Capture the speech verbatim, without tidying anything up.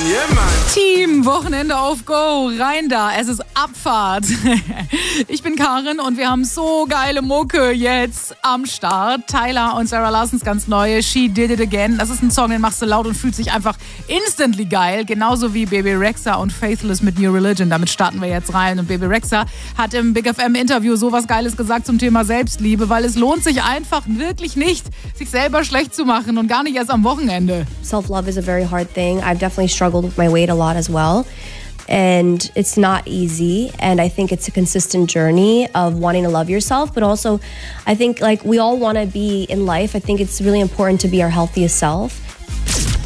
Yeah, man. Team, Wochenende auf Go, rein da, es ist Abfahrt. Ich bin Karin und wir haben so geile Mucke jetzt am Start. Tyler und Sarah Larsons ganz neue She Did It Again. Das ist ein Song, den machst du laut und fühlt sich einfach instantly geil. Genauso wie Bebe Rexha und Faithless mit New Religion. Damit starten wir jetzt rein. Und Bebe Rexha hat im Big F M Interview sowas Geiles gesagt zum Thema Selbstliebe, weil es lohnt sich einfach wirklich nicht, sich selber schlecht zu machen und gar nicht erst am Wochenende. Self-love is a very hard thing. I've definitely struggled with my weight a lot as well. And it's not easy. And I think it's a consistent journey of wanting to love yourself. But also, I think like we all want to be in life. I think it's really important to be our healthiest self.